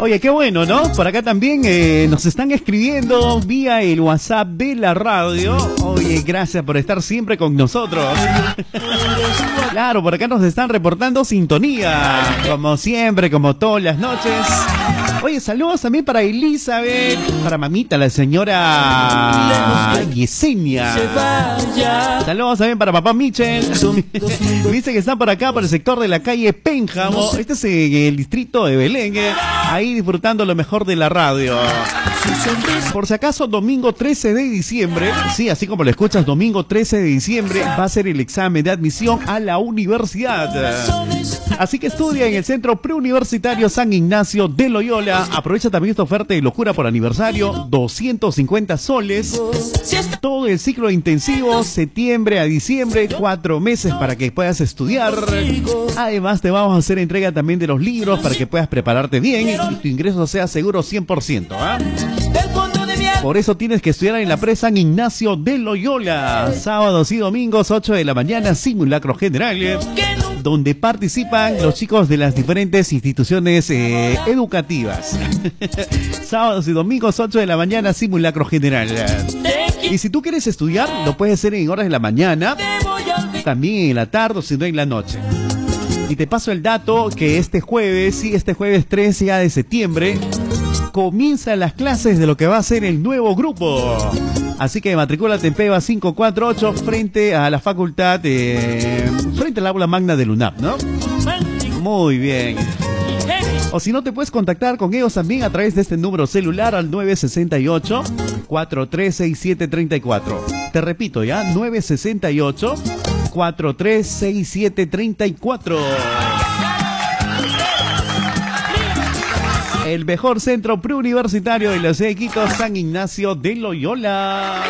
Oye, qué bueno, ¿no? Por acá también nos están escribiendo vía el WhatsApp de la radio. Oye, gracias por estar siempre con nosotros. Claro, por acá nos están reportando sintonía, como siempre, como todas las noches. Oye, saludos también para Elizabeth, para mamita, la señora Yesenia. Saludos también para papá Michel. Dice que están por acá, por el sector de la calle Pénjamo. Este es el distrito de Belén, ahí disfrutando lo mejor de la radio. Por si acaso, domingo 13 de diciembre, sí, así como lo escuchas, domingo 13 de diciembre va a ser el examen de admisión a la universidad. Así que estudia en el Centro Preuniversitario San Ignacio de Loyola. Aprovecha también esta oferta de locura por aniversario, 250 soles. Todo el ciclo intensivo, septiembre a diciembre, 4 meses para que puedas estudiar. Además, te vamos a hacer entrega también de los libros para que puedas prepararte bien y tu ingreso sea seguro 100%. Por eso tienes que estudiar en la Pre San Ignacio de Loyola. Sábados y domingos, 8 de la mañana, simulacro general, donde participan los chicos de las diferentes instituciones educativas. Sábados y domingos, 8 de la mañana, simulacro general. Y si tú quieres estudiar, lo puedes hacer en horas de la mañana, también en la tarde o si no en la noche. Y te paso el dato que este jueves 13 de septiembre, comienzan las clases de lo que va a ser el nuevo grupo. Así que matricúlate en PEVA 548 frente a la facultad, frente al aula magna del UNAP, ¿no? Muy bien. O si no, te puedes contactar con ellos también a través de este número celular al 968-436734. Te repito ya, 968-436734. El mejor centro preuniversitario de la ciudad de Quito, San Ignacio de Loyola.